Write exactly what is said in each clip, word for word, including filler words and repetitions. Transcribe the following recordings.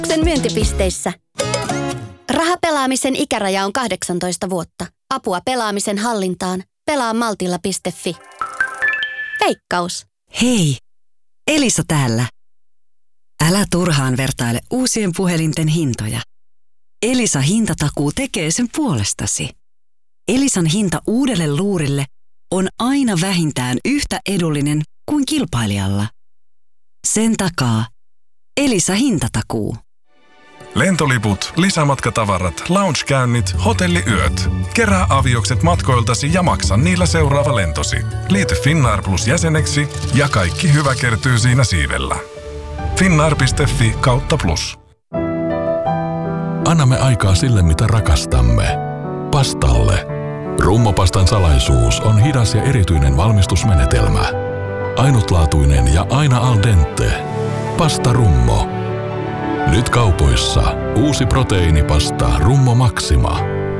Sen myyntipisteissä. Rahapelaamisen ikäraja on kahdeksantoista vuotta. Apua pelaamisen hallintaan. Pelaa maltilla piste fi. Veikkaus. Hei, Elisa täällä. Älä turhaan vertaile uusien puhelinten hintoja. Elisa hintatakuu tekee sen puolestasi. Elisan hinta uudelle luurille on aina vähintään yhtä edullinen kuin kilpailijalla. Sen takaa Elisa hintatakuu. Lentoliput, lisämatkatavarat, lounge-käynnit, hotelliyöt. Kerää aviokset matkoiltasi ja maksa niillä seuraava lentosi. Liity Finnair Plus jäseneksi ja kaikki hyvä kertyy siinä siivellä. finnair piste fi kautta plus. Annamme aikaa sille, mitä rakastamme. Pastalle. Rummopastan salaisuus on hidas ja erityinen valmistusmenetelmä. Ainutlaatuinen ja aina al dente. Pasta Rummo. Nyt kaupoissa uusi proteiinipasta Rummo Maxima.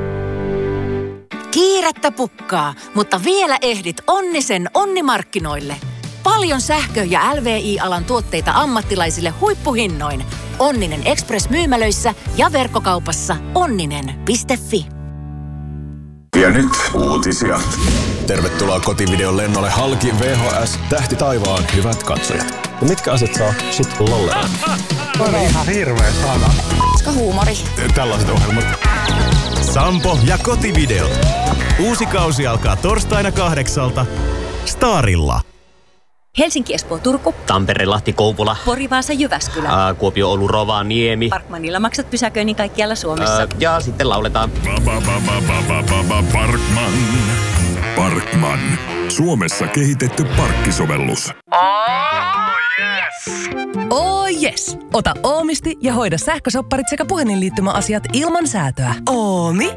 Kiirettä pukkaa, mutta vielä ehdit Onnisen onnimarkkinoille. Paljon sähkö- ja L V I-alan tuotteita ammattilaisille huippuhinnoin. Onninen Express-myymälöissä ja verkkokaupassa onninen piste fi. Ja nyt uutisia. Tervetuloa kotivideon lennolle halki V H S Tähti taivaan hyvät katsojat. Ja mitkä asiat saa sut lollemaan? On ihan hirveä sana. Koska huumori. Tällaiset ohjelmat. Sampo ja kotivideo. Uusi kausi alkaa torstaina kahdeksalta Starilla. Helsinki, Espoo, Turku. Tampere, Lahti, Kouvola. Pori, Vaasa, Jyväskylä. Ää, Kuopio, Oulu, Rovaniemi. Parkmanilla maksat pysäköinnin kaikkialla Suomessa. Ää, ja sitten lauletaan. Parkman. Parkman. Suomessa kehitetty parkkisovellus. Oh yes! Oh yes! Ota Oomisti ja hoida sähkösopparit sekä puhelinliittymäasiat ilman säätöä. Oomi.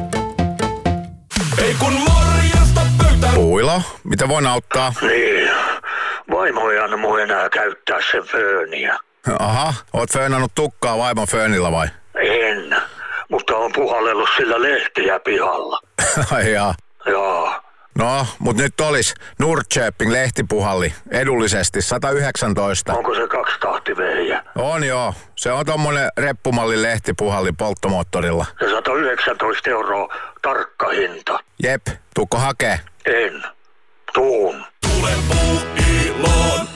Ei kun morjesta pöytään. Puilo, mitä voin auttaa? Niin, vaimo ei anna mun enää käyttää sen fööniä. Aha, oot föönannut tukkaa vaimon föönillä vai? En, mutta on puhallellut sillä lehtiä pihalla. Ai jaa. Joo. No, mut nyt olis Nordköping lehtipuhalli edullisesti sata yhdeksäntoista. Onko se kaksitahtivehjä? On joo, se on tommonen reppumalli lehtipuhalli polttomoottorilla. Ja sata yhdeksäntoista euroa tarkka hinta. Jep, tuukko hakee? En, tuun. Tule Puuiloon.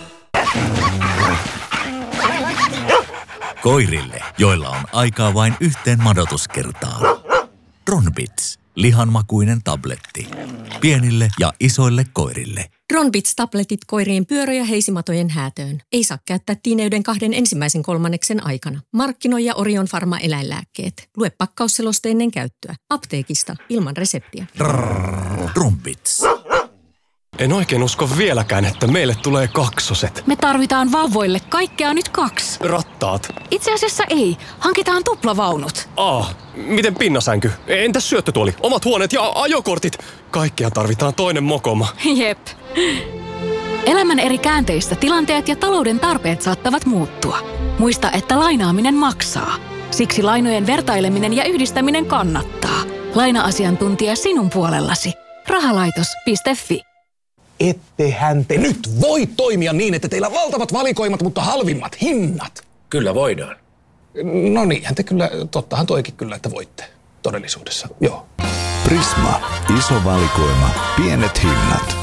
Koirille, joilla on aikaa vain yhteen madotuskertaan. Ronbits. Lihanmakuinen tabletti. Pienille ja isoille koirille. Ronbits-tabletit koirien pyörä- ja heisimatojen häätöön. Ei saa käyttää tiineyden kahden ensimmäisen kolmanneksen aikana. Markkinoija Orion Pharma eläinlääkkeet. Lue pakkausseloste ennen käyttöä. Apteekista ilman reseptiä. Ronbits. En oikein usko vieläkään, että meille tulee kaksoset. Me tarvitaan vauvoille kaikkea nyt kaksi. Rattaat. Itse asiassa ei. Hankitaan tuplavaunut. Ah, miten pinnasänky? Entäs syöttötuoli? Omat huoneet ja ajokortit? Kaikkea tarvitaan toinen mokoma. Jep. Elämän eri käänteissä tilanteet ja talouden tarpeet saattavat muuttua. Muista, että lainaaminen maksaa. Siksi lainojen vertaileminen ja yhdistäminen kannattaa. Laina-asiantuntija sinun puolellasi. Rahalaitos piste fi. Ettehän te nyt voi toimia niin, että teillä on valtavat valikoimat, mutta halvimmat hinnat. Kyllä voidaan. No niinhän te kyllä, tottahan toikin kyllä, että voitte todellisuudessa, joo. Prisma. Iso valikoima. Pienet hinnat.